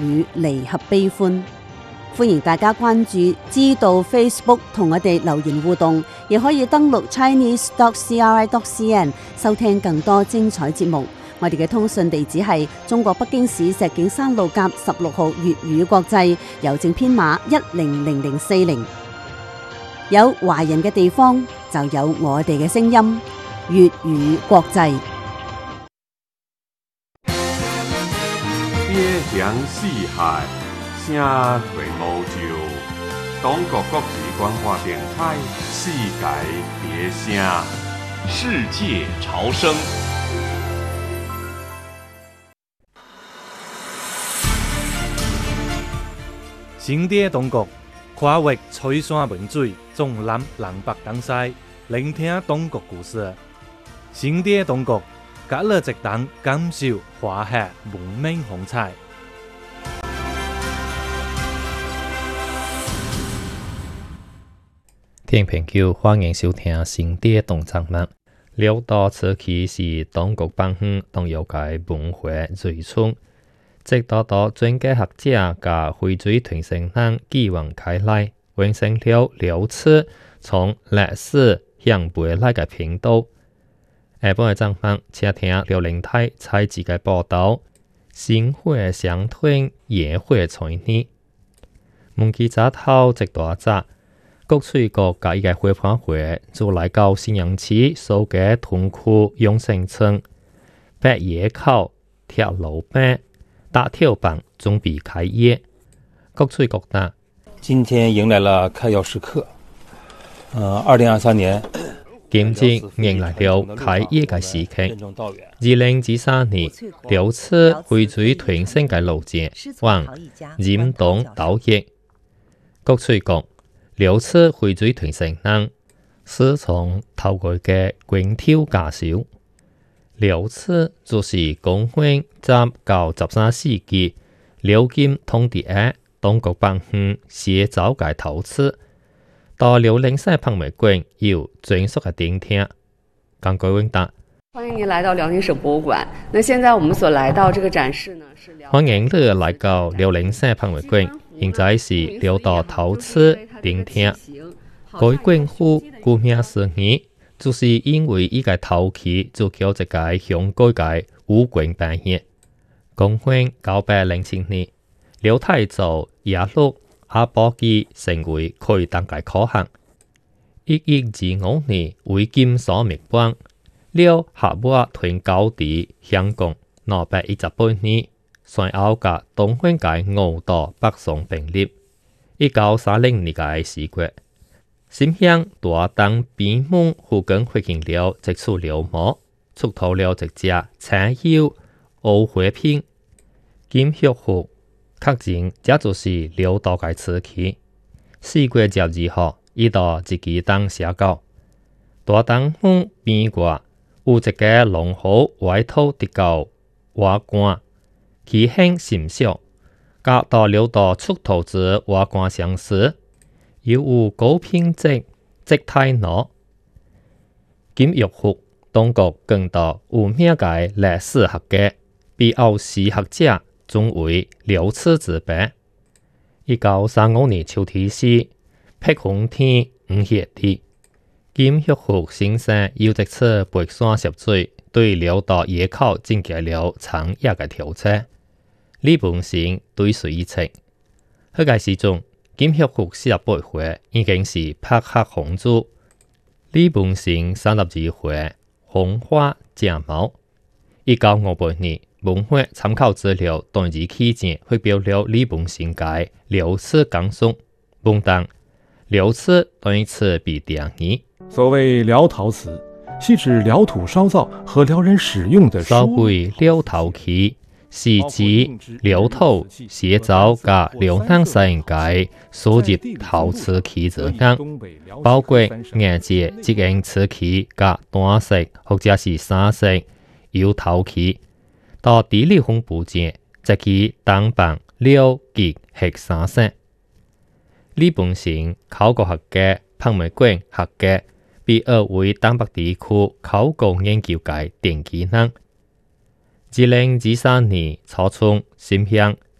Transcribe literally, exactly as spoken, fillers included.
語離合悲歡。歡迎大家關注知道 Facebook 同我哋留言互動，亦可以登錄 chinese dot c r i dot c n 收聽更多精彩節目。我哋嘅通訊地址係中國北京市石景山路甲十六號粵語國際，郵政編碼一零零零四零。有華人嘅地方就有我哋嘅聲音，粵語國際。 邊疆四海，聲垂無就。中國國際關化電台，世界別聲， 世界潮聲。 新的中國，跨越吹山文水，縱覽南北東西，聆聽中國故事。新的中國，隔了一檔感受華夏文明風采。 聽朋友，歡迎收聽新的動作物。劉道此期是中國版本同有界文化最初。直到到專家學者甲非水團成人繼往開來，完成了六次從歷史向未來嘅頻道。下本嘅狀況，請聽劉玲太採自嘅報道。薪火相傳，野火傳呢？問記早頭一大早，國粹局甲伊嘅火判會就來到信陽市蘇家屯區永盛村北野口鐵路板大跳板準備開業。國粹局答： 今天迎來了開業時刻。呃，二零二三年， 今日迎來了開業嘅時刻。二零二三年，六次非水團成嘅路線往鹽東島業。國粹局六次非水團成人，是從頭個嘅滾跳介紹。六次就是公元十到十三世紀劉金統治嘅中國版本寫早嘅頭次，到劉靈山博物館有專屬嘅展廳。剛貴問答： 歡迎您來到遼寧省博物館。那現在我們所來到這個展示呢，是歡迎你來到劉靈山博物館，現在是劉道頭次展廳。該館府顧名思義，就是因為伊個頭期就叫一個香港個武官扮演。公元九百零七年，劉太祖耶律阿保機成為開當個可行。一一二五年為金所滅亡，劉下末屯高地香港兩百一十八年，隨後甲東漢個五道北宋並立。一九三零年個四月，新鄉大當邊門附近發現了一處劉墓，出土了一隻青釉烏花片，金玉壺，確認這就是劉道嘅瓷器。四月十二號，伊到自己當寫稿，大當門邊外有一個龍虎外套直到瓦罐，其形甚小，甲到劉道出土之瓦罐相似。又有高品質積太孬金玉壺，中國更多有名嘅歷史學家，被歐史學者尊為六次之寶。一九三五年秋天時，碧空天五月地，金玉壺先生有一次白山涉水，對劉道野口進行了長野嘅調查。李本成對隨一稱，迄個時陣。金玉壺四十八歲已經是拍黑紅珠，李本成三十二歲紅花正毛。一九五八年，文化參考資料當日期間發表了李本成嘅六次講述，文檔六次當一次被定義。 所謂遼陶瓷，係指遼土燒造和遼人使用的。 所謂遼陶器，是指遼土寫造甲遼南省嘅所有陶瓷器之間，包括顏色即用瓷器甲單色或者是三色釉陶器。到地理分布間，則其東北、遼、吉、黑三省。李本成考古學家、博物館學家，被譽為東北地區考古研究界奠基人。二零二三年初春，新鄉